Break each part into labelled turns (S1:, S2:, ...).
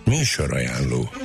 S1: Műsorajánló.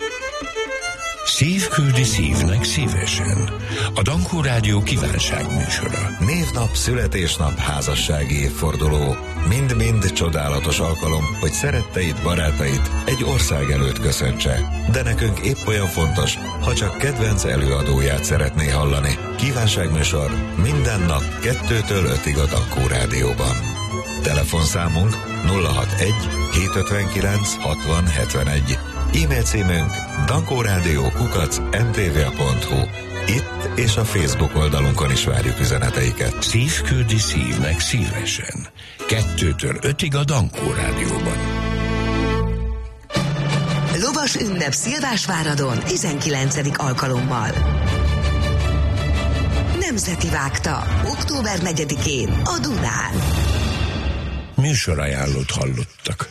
S1: Szív küldi szívnek szívesen. A Dankó Rádió kívánságműsora.
S2: Névnap, születésnap, házassági évforduló. Mind-mind csodálatos alkalom, hogy szeretteid, barátait egy ország előtt köszöntse. De nekünk épp olyan fontos, ha csak kedvenc előadóját szeretné hallani. Kívánságműsor minden nap 2-től 5-ig a Dankó Rádióban. Telefonszámunk 061 759 60 71. E-mail címünk dankoradio@mtva.hu. Itt és a Facebook oldalunkon is várjuk üzeneteiket.
S1: Szív küldi szívnek szívesen. 2-től 5-ig a Dankó Rádióban.
S3: Lovas ünnep Szilvásváradon 19. alkalommal. Nemzeti Vágta, október 4-én a Dunán.
S1: Műsorajánlót hallottak.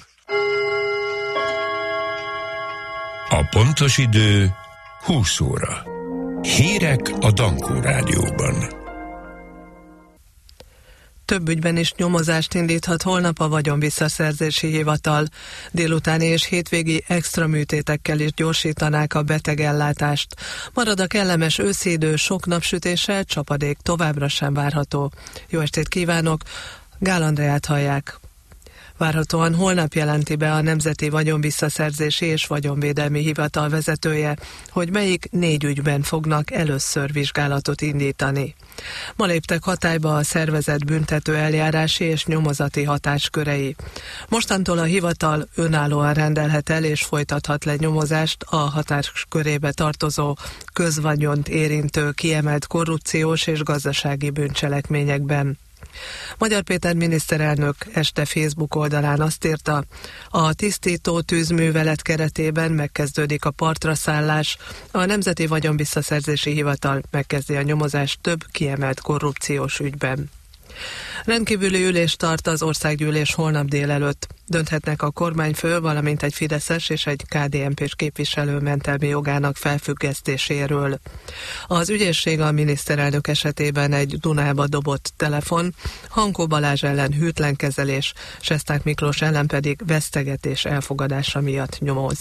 S1: A pontos idő 20 óra. Hírek a Dankó Rádióban.
S4: Több ügyben is nyomozást indíthat holnap a Vagyonvisszaszerzési Hivatal. Délutáni és hétvégi extra műtétekkel is gyorsítanák a betegellátást. Marad a kellemes őszi idő, sok napsütéssel, csapadék továbbra sem várható. Jó estét kívánok! Gál Andreát hallják. Várhatóan holnap jelenti be a Nemzeti Vagyonvisszaszerzési és Vagyonvédelmi Hivatal vezetője, hogy melyik 4 ügyben fognak először vizsgálatot indítani. Ma léptek hatályba a szervezett büntető eljárási és nyomozati hatáskörei. Mostantól a hivatal önállóan rendelhet el és folytathat le nyomozást a hatáskörébe tartozó közvagyont érintő kiemelt korrupciós és gazdasági bűncselekményekben. Magyar Péter miniszterelnök este Facebook oldalán azt írta, a tisztító tűzművelet keretében megkezdődik a partra szállás, a Nemzeti Vagyonvisszaszerzési Hivatal megkezdi a nyomozást több kiemelt korrupciós ügyben. Rendkívüli ülést tart az országgyűlés holnap délelőtt. Dönthetnek a kormányfő, valamint egy fideszes és egy KDNP-s képviselő mentelmi jogának felfüggesztéséről. Az ügyészség a miniszterelnök esetében egy Dunába dobott telefon, Hankó Balázs ellen hűtlen kezelés, Sesták Miklós ellen pedig vesztegetés elfogadása miatt nyomoz.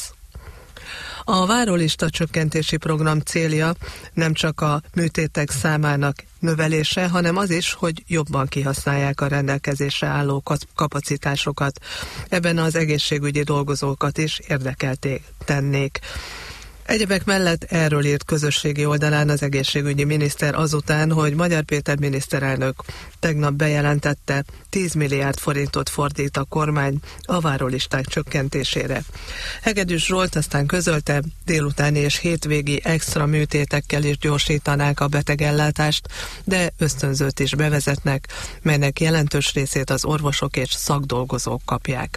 S4: A várólista csökkentési program célja nem csak a műtétek számának növelése, hanem az is, hogy jobban kihasználják a rendelkezésre álló kapacitásokat. Ebben az egészségügyi dolgozókat is érdekelté tennék. Egyebek mellett erről írt közösségi oldalán az egészségügyi miniszter azután, hogy Magyar Péter miniszterelnök tegnap bejelentette, 10 milliárd forintot fordít a kormány a várólisták csökkentésére. Hegedűs Zsolt aztán közölte, délutáni és hétvégi extra műtétekkel is gyorsítanák a betegellátást, de ösztönzőt is bevezetnek, melynek jelentős részét az orvosok és szakdolgozók kapják.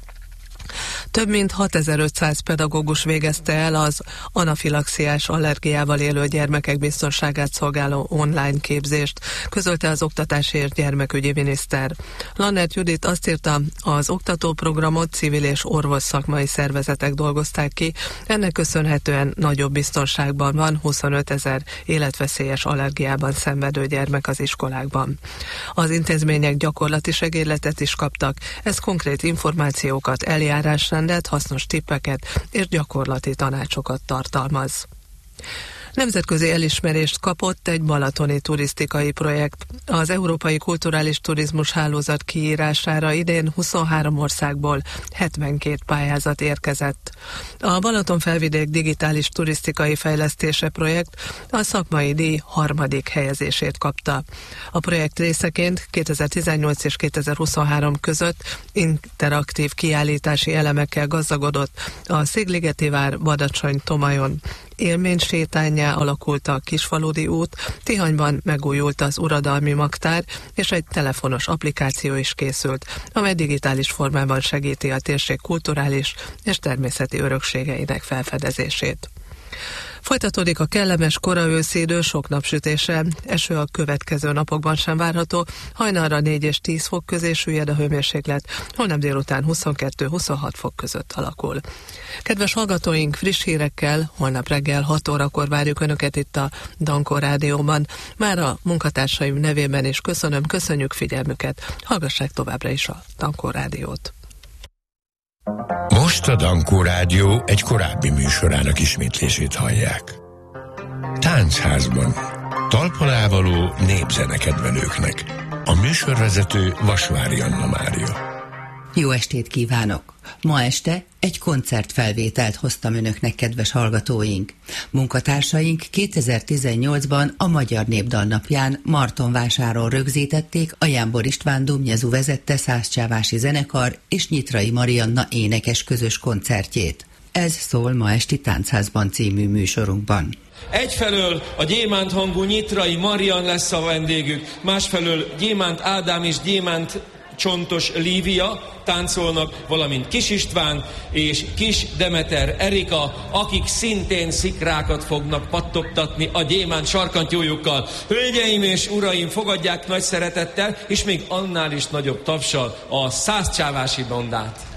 S4: Több mint 6500 pedagógus végezte el az anafilaxiás allergiával élő gyermekek biztonságát szolgáló online képzést, közölte az Oktatási és Gyermekügyi miniszter. Lannert Judit azt írta, az oktatóprogramot civil és orvos szakmai szervezetek dolgozták ki, ennek köszönhetően nagyobb biztonságban van 25 000 életveszélyes allergiában szenvedő gyermek az iskolákban. Az intézmények gyakorlati segédletet is kaptak, ez konkrét információkat, eljárásrendet, hasznos tippeket és gyakorlati tanácsokat tartalmaz. Nemzetközi elismerést kapott egy balatoni turisztikai projekt. Az Európai Kulturális Turizmus Hálózat kiírására idén 23 országból 72 pályázat érkezett. A Balatonfelvidék digitális turisztikai fejlesztése projekt a szakmai díj 3. helyezését kapta. A projekt részeként 2018 és 2023 között interaktív kiállítási elemekkel gazdagodott a Szigligeti vár Badacsony-Tomajon. Élménysétánnyá alakult a Kisfaludi út, Tihanyban megújult az uradalmi magtár, és egy telefonos applikáció is készült, amely digitális formában segíti a térség kulturális és természeti örökségeinek felfedezését. Folytatódik a kellemes kora őszi idő sok napsütéssel, eső a következő napokban sem várható, hajnalra 4 és 10 fok közé süllyed a hőmérséklet, holnap délután 22-26 fok között alakul. Kedves hallgatóink, friss hírekkel holnap reggel 6 órakor várjuk Önöket itt a Dankó Rádióban. Már a munkatársaim nevében is köszönjük figyelmüket, hallgassák továbbra is a Dankó Rádiót.
S1: Most Most a Dankó Rádió egy korábbi műsorának ismétlését hallják. Táncházban talpalávaló népzenekedvelőknek. A műsorvezető Vasvári Anna Mária.
S5: Jó estét kívánok! Ma este egy koncertfelvételt hoztam önöknek, kedves hallgatóink. Munkatársaink 2018-ban a Magyar Népdal napján Martonvásáron rögzítették a Jámbor István Dumnyezu vezette Szászcsávási zenekar és Nyitrai Marianna énekes közös koncertjét. Ez szól ma esti Táncházban című műsorunkban.
S6: Egyfelől a gyémánt hangú Nyitrai Marian lesz a vendégük, másfelől Gyémánt Ádám és Gyémánt Csontos Lívia táncolnak, valamint Kis István és Kis Demeter Erika, akik szintén szikrákat fognak pattogtatni a gyémánt sarkantyújukkal. Hölgyeim és uraim, fogadják nagy szeretettel, és még annál is nagyobb tapssal a Szászcsávási bandát.